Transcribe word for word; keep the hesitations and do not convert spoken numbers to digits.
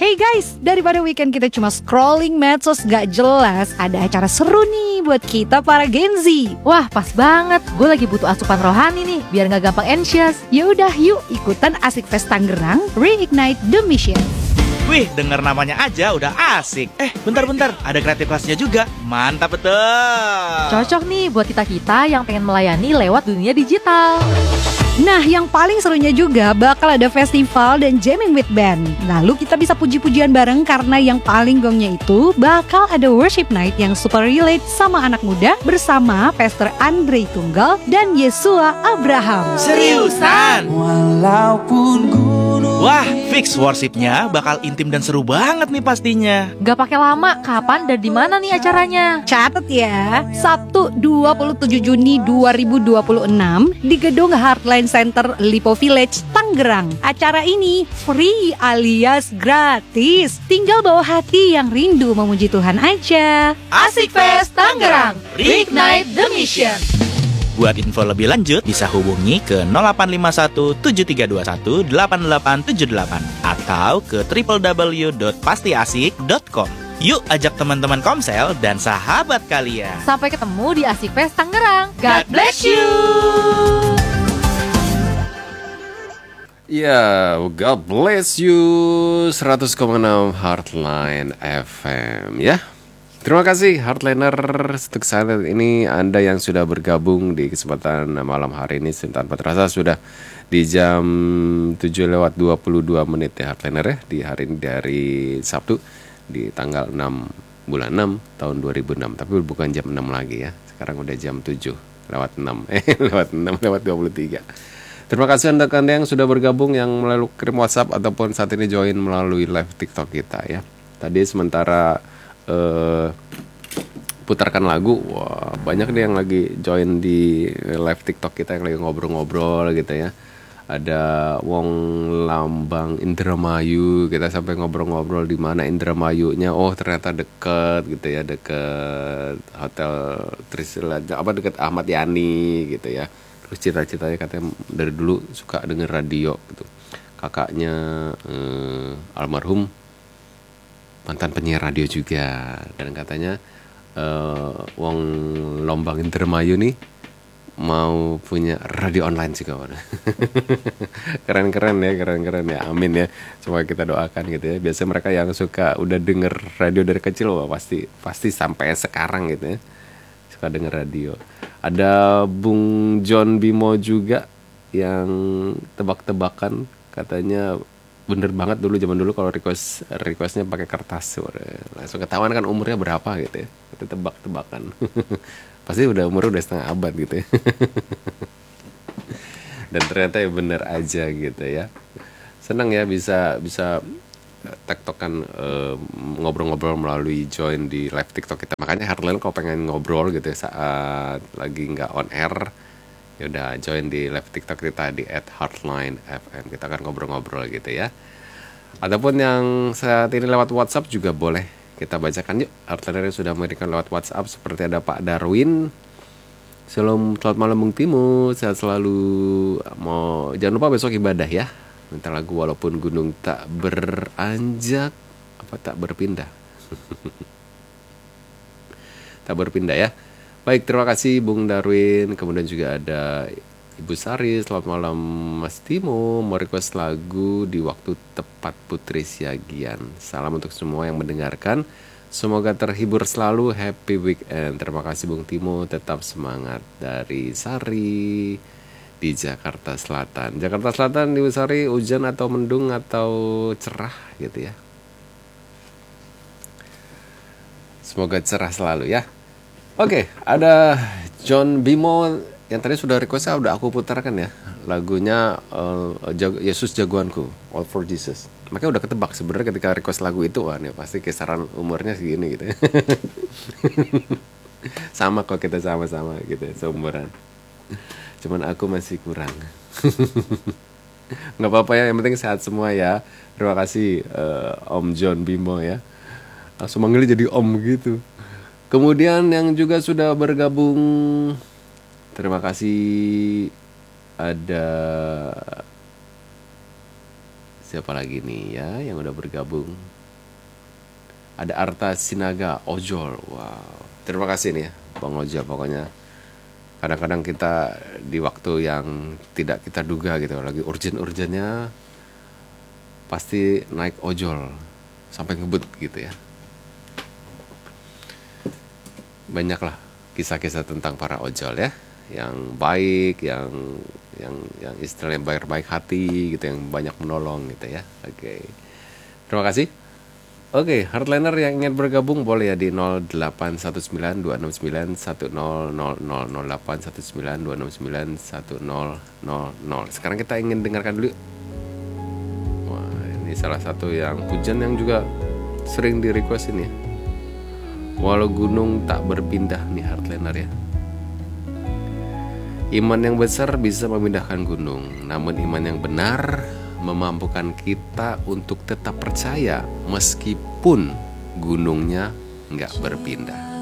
Hey guys, daripada weekend kita cuma scrolling medsos gak jelas, ada acara seru nih buat kita para Gen Z. Wah, pas banget. Gue lagi butuh asupan rohani nih, biar gak gampang anxious. Yaudah yuk ikutan Asik Fest Tangerang, Reignite the Mission. Wih, denger namanya aja udah asik. Eh, bentar-bentar, ada kreatif kelasnya juga. Mantap betul. Cocok nih buat kita-kita yang pengen melayani lewat dunia digital. Nah, yang paling serunya juga bakal ada festival dan jamming with band. Lalu kita bisa puji-pujian bareng karena yang paling gongnya itu bakal ada worship night yang super relate sama anak muda bersama Pastor Andre Tunggal dan Yesua Abraham. Seriusan? Walaupun gunung. Wah, fix worshipnya bakal intim dan seru banget nih pastinya. Gak pakai lama, kapan dan di mana nih acaranya? Catat ya, Sabtu dua puluh tujuh Juni dua ribu dua puluh enam di Gedung Heartline Center Lipo Village, Tangerang. Acara ini free alias gratis. Tinggal bawa hati yang rindu memuji Tuhan aja. Asik Fest Tangerang, Reignite the Mission. Buat info lebih lanjut bisa hubungi ke nol delapan lima satu tujuh tiga dua satu delapan delapan tujuh delapan atau ke w w w dot pastiasik dot com. Yuk ajak teman-teman Komsel dan sahabat kalian. Sampai ketemu di Asik Fest Tangerang. God bless you. Ya, God bless you. Seratus koma enam Heartline F M ya. Terima kasih Heartliner untuk saat ini Anda yang sudah bergabung di kesempatan malam hari ini. Tanpa terasa sudah di jam tujuh lewat dua puluh dua menit ya Heartliner ya. Di hari ini dari Sabtu di tanggal enam bulan enam tahun dua ribu enam. Tapi bukan jam enam lagi ya. Sekarang udah jam tujuh lewat enam. Eh lewat enam lewat dua puluh tiga. Terima kasih Anda yang sudah bergabung yang melalui kirim WhatsApp ataupun saat ini join melalui live TikTok kita ya. Tadi sementara Uh, putarkan lagu, wah banyak nih yang lagi join di live TikTok kita yang lagi ngobrol-ngobrol gitu ya. Ada Wong Lambang Indramayu, kita sampai ngobrol-ngobrol di mana Indramayunya. Oh ternyata deket gitu ya, deket Hotel Trisila, apa deket Ahmad Yani gitu ya. Terus cita-citanya katanya dari dulu suka denger radio gitu. Kakaknya uh, almarhum mantan penyiar radio juga, dan katanya uh, Wong Lombang Indramayu nih mau punya radio online juga. Keren-keren ya, keren-keren ya, amin ya. Semoga kita doakan gitu ya. Biasanya mereka yang suka udah denger radio dari kecil, wah, pasti pasti sampai sekarang gitu ya suka denger radio. Ada Bung John Bimo juga yang tebak-tebakan, katanya bener banget dulu zaman dulu kalau request requestnya pakai kertas, langsung ketahuan kan umurnya berapa gitu ya. Itu tebak-tebakan. Pasti udah umurnya udah setengah abad gitu ya. Dan ternyata ya bener aja gitu ya. Senang ya bisa bisa tektokan uh, ngobrol-ngobrol melalui join di live TikTok kita. Makanya Heartline kalau pengen ngobrol gitu ya saat lagi nggak on air, ya udah join di live TikTok kita di at heartline f m. Kita akan ngobrol-ngobrol gitu ya. Ataupun yang saat ini lewat WhatsApp juga boleh kita bacakan yuk. Heartliner sudah memberikan lewat WhatsApp, seperti ada Pak Darwin. Shalom, selamat malam Bung Timo, sehat selalu. Mau jangan lupa besok ibadah ya. Minta lagu walaupun gunung tak beranjak, apa tak berpindah. Tak berpindah ya. Baik, terima kasih Bung Darwin. Kemudian juga ada Ibu Sari, selamat malam Mas Timo. Mau request lagu di waktu tepat Putri Siagian. Salam untuk semua yang mendengarkan. Semoga terhibur selalu, happy weekend. Terima kasih Bung Timo, tetap semangat. Dari Sari di Jakarta Selatan. Jakarta Selatan, Ibu Sari, hujan atau mendung atau cerah gitu ya. Semoga cerah selalu ya. Oke, okay, ada John Bimo yang tadi sudah request, udah aku putarkan ya. Lagunya uh, Jag- Yesus Jagoanku, All for Jesus. Makanya udah ketebak sebenarnya ketika request lagu itu, wah nih pasti kisaran umurnya segini gitu ya. Sama kok, kita sama-sama gitu ya, seumuran. Cuman aku masih kurang. Nggak apa-apa ya, yang penting sehat semua ya. Terima kasih uh, Om John Bimo ya. Langsung manggilnya jadi Om gitu. Kemudian yang juga sudah bergabung, terima kasih, ada Siapa lagi nih ya yang udah bergabung? Ada Arta Sinaga Ojol. Wow. Terima kasih nih ya Bang Ojol. Pokoknya kadang-kadang kita di waktu yang tidak kita duga gitu, lagi urgent-urgentnya pasti naik ojol sampai ngebut gitu ya. Banyaklah kisah-kisah tentang para ojol ya, yang baik, yang yang yang istilahnya baik-baik hati gitu, yang banyak menolong gitu ya. Oke. Terima kasih. Oke, hardliner yang ingin bergabung boleh ya di nol delapan satu sembilan dua enam sembilan satu nol nol nol nol delapan satu sembilan dua enam sembilan satu nol nol nol. Sekarang kita ingin dengarkan dulu. Wah, ini salah satu yang pujian yang juga sering di request ini ya. Walau gunung tak berpindah nih hardliner ya. Iman yang besar bisa memindahkan gunung, namun iman yang benar memampukan kita untuk tetap percaya meskipun gunungnya nggak berpindah.